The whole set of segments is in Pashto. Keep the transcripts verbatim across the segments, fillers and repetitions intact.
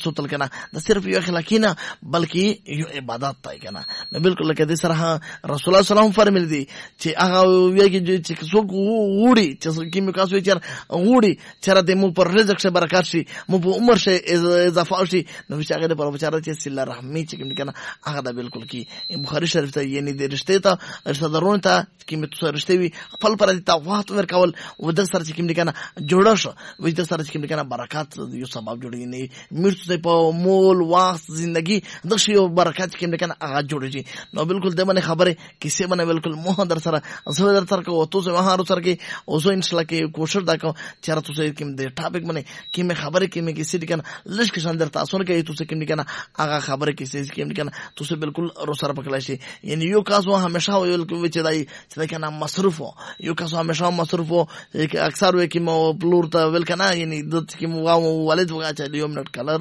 سوتل کنه دا صرف یو اخلاقی نه بلکې یو عبادت تای کنه نو بالکل لکه د سره رسول الله صلی الله علیه وسلم فرمایلی دي چې هغه یوګي چې څوک وړي چې کیمه کاسو چر وړي چر د مو پر رزق شه برکات شي مو په عمر شه اضافه شي نو چې هغه پر بچاره چې صله رحمی چې کوم کنه هغه دا بالکل کی بخاری شریف ته یعنی د رشته ته رشتہ دارون ته کیمه تو رشته وی خپل پر د توحید ورکول و د سره چې کوم کنه جوړه شو و د سره چې کوم کنه برکات یو سبب جوړی نه مرته په مول وخت ژوندۍ د شی برکات کوم کنه هغه جوړی نو بالکل د باندې خبره کیسه باندې بالکل مو در سره زه در سره کو تو زه هارو سره کې او زه ان شاء الله کې کوشش دا کوم چې تاسو سره کوم د ټاپک باندې کیمه خبره کیمه کیسه دي کنه لږ کې شاندر تاسو نه کوي تاسو کوم کنه هغه خبره کیسه کوم کنه تاسو بالکل رو سره پکړای شي یعنی یو کاسو همیشه ویل کوي چې دای چې کنه مصرف یو کاسو همیشه مصرف اکثر وي کې مو پلور ته ویل کنه یعنی د کې مو والد وغا چې یو منټ کلر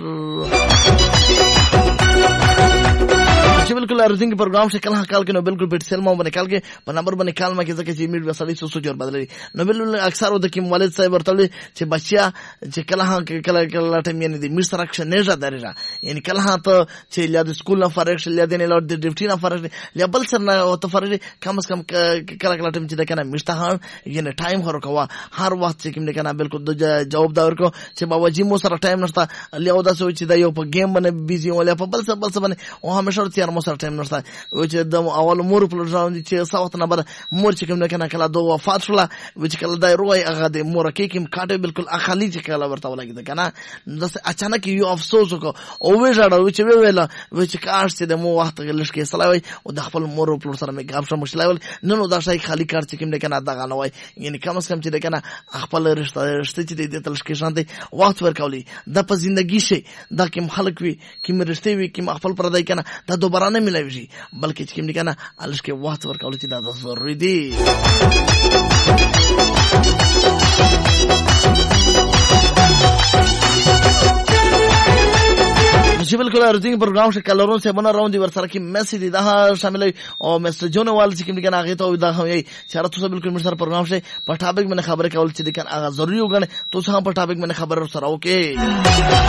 چې بالکل ارزنګ پروګرام سے کله کال کې نو بالکل بیت سلمو باندې کال کې په نمبر باندې کال ما کې ځکه چې میډ وسړي سو سو جوړ بدلې نو بالکل اکثر د کې والد صاحب ورته چې بچیا چې کله کله کله ټیم یعنی د میډ سره اکشن نه را درې یعنی کله ته چې له د سکول نه فرق شل له نه له د ډیوټي نه فرق له بل سره نه او ته فرق کم از کم کله کله ټیم چې د کنه مشتهان یعنی ټایم هر کوا هر وخت چې کوم کنه بالکل د جواب دا ورکو چې بابا جی مو سره ټایم نشته له دا سوچ دا یو په گیم باندې بيزي ولا په بل څه بل څه باندې او همیشه تیار مو سره ټایم نشته و چې د اول مور په لږه چې ساوت نه بر مور چې کوم کنه کله دوه وفات شوله و چې کله دا روي هغه د مور کې کوم کاټه بالکل اخلي چې کله ورته ولګید کنه د اچانک یو افسوس وکړ او وژړ و چې ویل و چې کارش چې د مو وخت غلش کې سلام او د خپل مور په سره مې غاب شم مشلاول نو نو دا شای خالی کار چې کوم کنه دا غنوي یعنی کم از کم چې کنه خپل رشتہ رشتہ چې د تلش کې شانتي وخت ورکولي د په ژوندۍ شي دا کوم خلک وي کوم رشتہ وي کوم خپل پردای کنه دا دوباره نه ملوي بلکې چې کوم کنه الش کې وخت ورکول چې دا ضروري دي چې بالکل ارزنګ پروګرام شکل لرون سے بنا راوندي ورسره کې میسج دا شامل او میسجونه وال چې کوم کنه هغه ته دا هم یي چې تاسو بالکل مرسره پروګرام شي په ټاپک باندې خبره کول چې د کنه هغه ضروري وګڼه تاسو هم په ټاپک باندې خبره سره اوکې